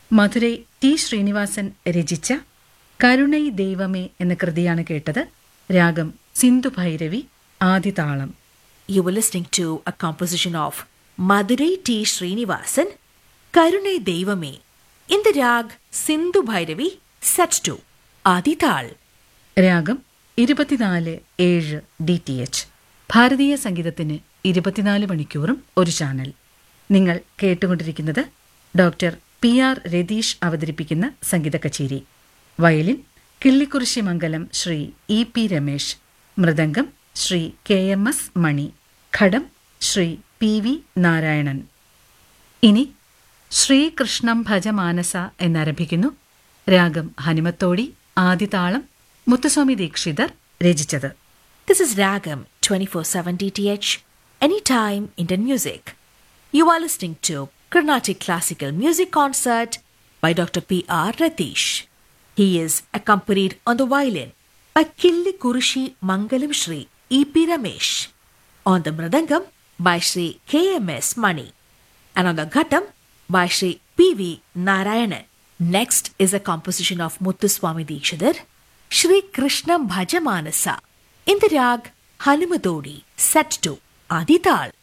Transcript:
Madurai T Sreenivasan രചിച്ച കരുണൈ ദൈവമേ എന്ന കൃതിയാണ് കേട്ടത്. രാഗം Sindhu Bhairavi, ആദിതാളം. You were listening to a composition of Madurai T. Srinivasan, Karunai Devame, in the rag Sindhu Bhairavi, set to Adital. രാഗം 24/7 DTH. ഭാരതീയ സംഗീതത്തിന് 24 മണിക്കൂറും ഒരു ചാനൽ. നിങ്ങൾ കേട്ടുകൊണ്ടിരിക്കുന്നത് ഡോക്ടർ PR രതീഷ് അവതരിപ്പിക്കുന്ന സംഗീത കച്ചേരി. വയലിൻ കിള്ളിക്കുറിശി മംഗലം ശ്രീ EP രമേശ്, മൃദംഗം ശ്രീ KMS മണി, ഘടം ശ്രീ PV നാരായണൻ. ഇനി ശ്രീകൃഷ്ണം ഭജമാനസ എന്നാരംഭിക്കുന്നു. രാഗം ഹനുമത്തോടി, ആദിതാളം. മുത്തുസ്വാമി ദീക്ഷിതർ രചിച്ചത്. This is Ragam 24/7 DTH, anytime Indian music. You are listening to Carnatic Classical Music Concert by Dr. PR Ratish. He is accompanied on the violin by Killi Kurishi Mangalam Shri EP Ramesh, on the mridangam by Shri KMS Mani, and on the ghatam by Shri PV Narayanan. Next is a composition of Muthuswami Dikshidhar, Shri Krishnam Bhajamanasa, in the rag Hanumadodi, set to Adital.